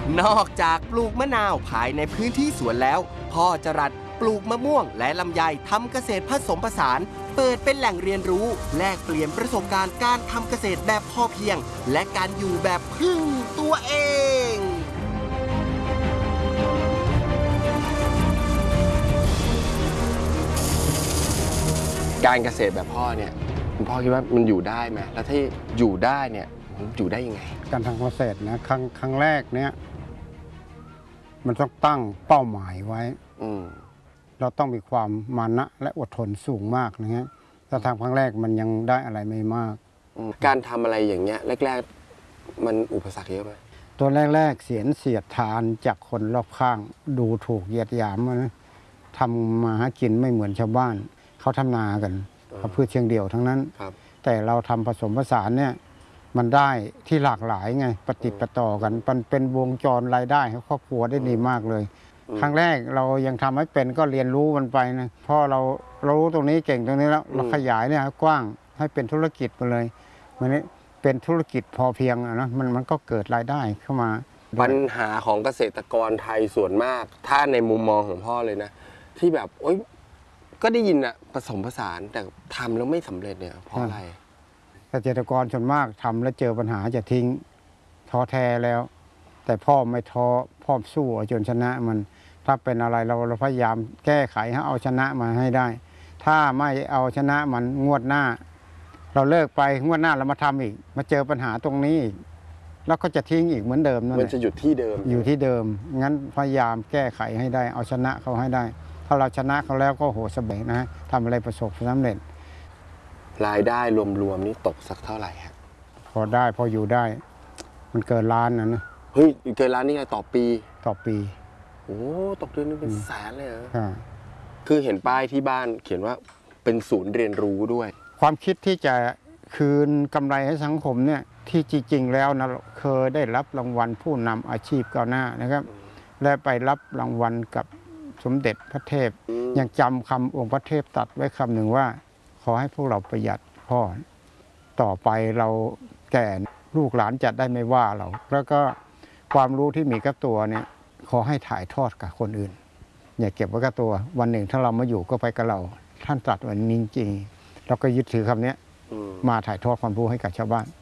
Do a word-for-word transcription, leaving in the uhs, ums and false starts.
นอกจากปลูกมะนาวภายในพื้นที่สวนแล้วพ่อจรัสปลูกมะม่วงและลำไยทำเกษตรผสมผสานเปิดเป็นแหล่งเรียนรู้แลกเปลี่ยนประสบการณ์การทำเกษตรแบบพอเพียงและการอยู่แบบพึ่งตัวเองการเกษตรแบบพ่อเนี่ยคุณพ่อคิดว่ามันอยู่ได้ไหมแล้วถ้าอยู่ได้เนี่ยมันอยู่ได้ยังไงการทำเกษตรนะครั้งครั้งแรกเนี่ยมันต้องตั้งเป้าหมายไว้เราต้องมีความมานะและอดทนสูงมากนะฮะถ้าทำครั้งแรกมันยังได้อะไรไม่มากการทำอะไรอย่างเงี้ยแรกๆมันอุปสรรคเยอะไหมตัวแรกๆเสียนเสียดทานจากคนรอบข้างดูถูกเหยียดหยามนะทำมาหากินไม่เหมือนชาวบ้านเขาทำนากันเขาพืชเชิงเดี่ยวทั้งนั้นแต่เราทำผสมผสานเนี่ยมันได้ที่หลากหลายไงปฏิปต่อกันมันเป็นวงจรรายได้ให้ครอบครัวได้ดีมากเลยครั้งแรกเรายังทำให้เป็นก็เรียนรู้มันไปนะพอเรารู้ตรงนี้เก่งตรงนี้แล้วเราขยายเนี่ยกว้างให้เป็นธุรกิจไปเลยมันนี้เป็นธุรกิจพอเพียงนะมันมันก็เกิดรายได้เข้ามาปัญหาของเกษตรกรไทยส่วนมากถ้าในมุมมองของพ่อเลยนะที่แบบโอ๊ยก็ได้ยินอะผสมผสานแต่ทำแล้วไม่สำเร็จเนี่ยเพราะอะไรเกษตรกรส่วนมากทำแล้วเจอปัญหาจะทิ้งท้อแท้แล้วแต่พ่อไม่ท้อพ่อสู้จนชนะมันถ้าเป็นอะไรเราเราพยายามแก้ไขให้เอาชนะมาให้ได้ถ้าไม่เอาชนะมันงวดหน้าเราเลิกไปงวดหน้าเรามาทำอีกมาเจอปัญหาตรงนี้อีกแล้วก็จะทิ้งอีกเหมือนเดิมนั่นแหละมันจะหยุดที่เดิมอยู่ที่เดิมงั้นพยายามแก้ไขให้ได้เอาชนะเขาให้ได้ถ้าเราชนะเขาแล้วก็โหสบายนะทำอะไรประสบความสำเร็จรายได้รวมๆนี่ตกสักเท่าไหร่ครับพอได้พออยู่ได้มันเกินล้านนะนะเฮ้ยเกินล้านนี่ไงต่อปีต่อปีโอ้ตกเดือนนึงเป็นแสนเลยเหรอคือเห็นป้ายที่บ้านเขียนว่าเป็นศูนย์เรียนรู้ด้วยความคิดที่จะคืนกำไรให้สังคมเนี่ยที่จริงๆแล้วนะเคยได้รับรางวัลผู้นำอาชีพก้าวหน้านะครับและไปรับรางวัลกับสมเด็จพระเทพยังจำคำองค์พระเทพตัดไว้คำหนึ่งว่าขอให้พวกเราประหยัดพ่อต่อไปเราแก่ลูกหลานจะได้ไม่ว่าเราแล้วก็ความรู้ที่มีกับตัวเนี่ยขอให้ถ่ายทอดกับคนอื่นอย่าเก็บไว้กับตัววันหนึ่งถ้าเรามาอยู่ก็ไปกับเราท่านตรัสไว้จริงๆเราก็ยึดถือคำนี้มาถ่ายทอดความรู้ให้กับชาวบ้าน